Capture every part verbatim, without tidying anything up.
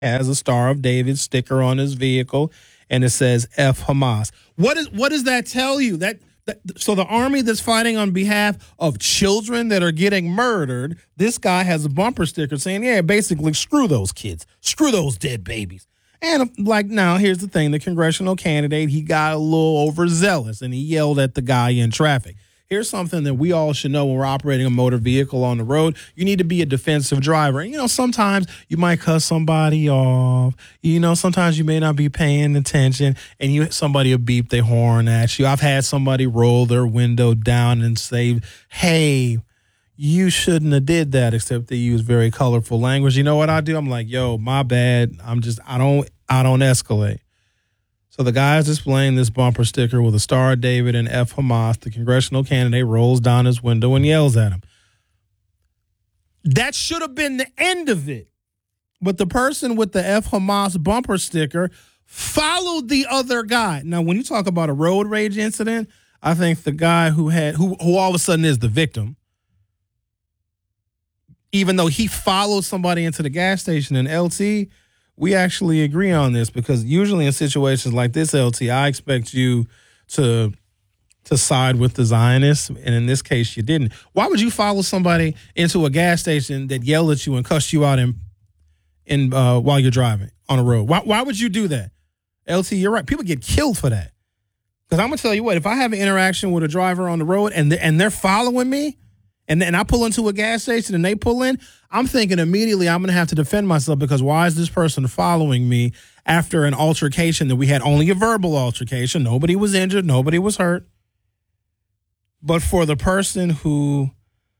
has a Star of David sticker on his vehicle, and it says F Hamas. What is what does that tell you? That, that so the army that's fighting on behalf of children that are getting murdered, this guy has a bumper sticker saying, yeah, basically screw those kids, screw those dead babies. And like now, here's the thing: the congressional candidate, he got a little overzealous and he yelled at the guy in traffic. Here's something that we all should know when we're operating a motor vehicle on the road. You need to be a defensive driver. And, you know, sometimes you might cut somebody off. You know, sometimes you may not be paying attention and you somebody will beep their horn at you. I've had somebody roll their window down and say, hey, you shouldn't have did that, except they use very colorful language. You know what I do? I'm like, yo, my bad. I'm just, I don't, I don't escalate. So the guy is displaying this bumper sticker with a Star of David and F Hamas. The congressional candidate rolls down his window and yells at him. That should have been the end of it. But the person with the F Hamas bumper sticker followed the other guy. Now, when you talk about a road rage incident, I think the guy who had who, who all of a sudden is the victim, even though he followed somebody into the gas station in L T, we actually agree on this because usually in situations like this, L T, I expect you to to side with the Zionists, and in this case, you didn't. Why would you follow somebody into a gas station that yelled at you and cussed you out in in uh, while you're driving on a road? Why why would you do that, L T? You're right. People get killed for that. Because I'm gonna tell you what, if I have an interaction with a driver on the road and they, and they're following me, and and I pull into a gas station and they pull in, I'm thinking immediately I'm going to have to defend myself because why is this person following me after an altercation that we had only a verbal altercation? Nobody was injured. Nobody was hurt. But for the person who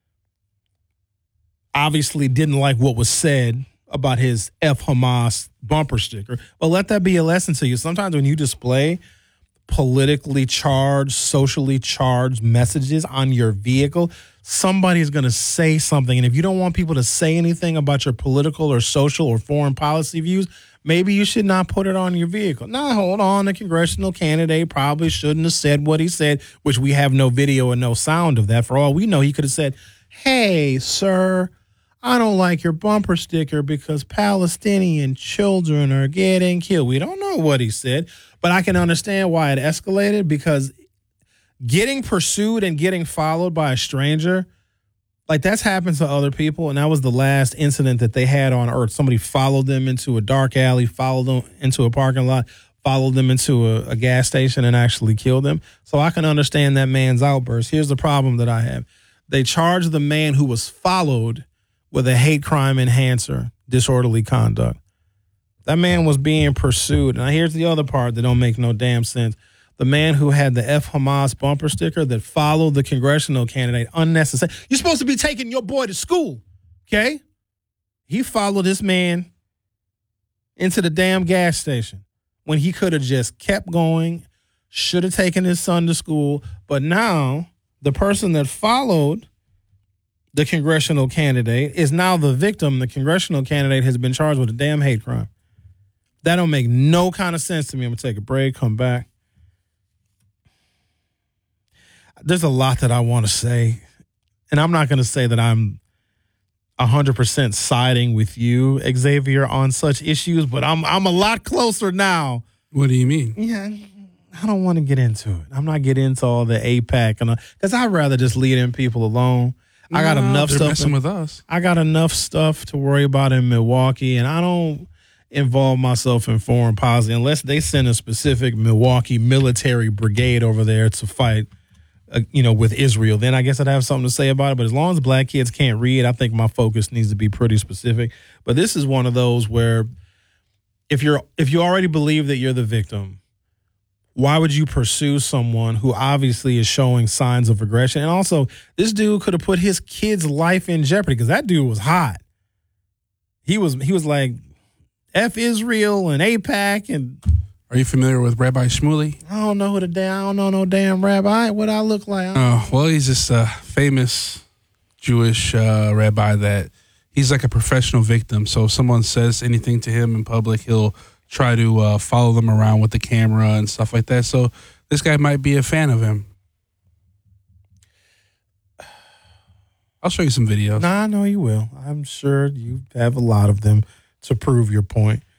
obviously didn't like what was said about his F Hamas bumper sticker, well, let that be a lesson to you. Sometimes when you display politically charged, socially charged messages on your vehicle, somebody is going to say something. And if you don't want people to say anything about your political or social or foreign policy views, maybe you should not put it on your vehicle. Now, hold on. The congressional candidate probably shouldn't have said what he said, which we have no video and no sound of that. For all we know, he could have said, hey, sir, I don't like your bumper sticker because Palestinian children are getting killed. We don't know what he said, but I can understand why it escalated because getting pursued and getting followed by a stranger, like that's happened to other people, and that was the last incident that they had on Earth. Somebody followed them into a dark alley, followed them into a parking lot, followed them into a, a gas station, and actually killed them. So I can understand that man's outburst. Here's the problem that I have. They charged the man who was followed with a hate crime enhancer, disorderly conduct. That man was being pursued. Now, here's the other part that don't make no damn sense. The man who had the F Hamas bumper sticker that followed the congressional candidate unnecessary. You're supposed to be taking your boy to school, okay? He followed this man into the damn gas station when he could have just kept going, should have taken his son to school. But now the person that followed the congressional candidate is now the victim. The congressional candidate has been charged with a damn hate crime. That don't make no kind of sense to me. I'm going to take a break, come back. There's a lot that I want to say, and I'm not going to say that I'm one hundred percent siding with you, Xavier, on such issues, but I'm I'm a lot closer now. What do you mean? Yeah, I don't want to get into it. I'm not getting into all the AIPAC and because I'd rather just leave them people alone. No, I got enough they're stuff messing in, with us. I got enough stuff to worry about in Milwaukee, and I don't involve myself in foreign policy unless they send a specific Milwaukee military brigade over there to fight, uh, you know, with Israel. Then I guess I'd have something to say about it. But as long as black kids can't read, I think my focus needs to be pretty specific. But this is one of those where if you're if you already believe that you're the victim, why would you pursue someone who obviously is showing signs of aggression? And also, this dude could have put his kid's life in jeopardy because that dude was hot. He was he was like F Israel and AIPAC and. Are you familiar with Rabbi Shmuley? I don't know who the damn I don't know no damn rabbi. What I look like? Oh, well, he's just a famous Jewish uh, rabbi that he's like a professional victim. So if someone says anything to him in public, he'll try to uh, follow them around with the camera and stuff like that. So this guy might be a fan of him. I'll show you some videos. Nah, I know you will. I'm sure you have a lot of them to prove your point.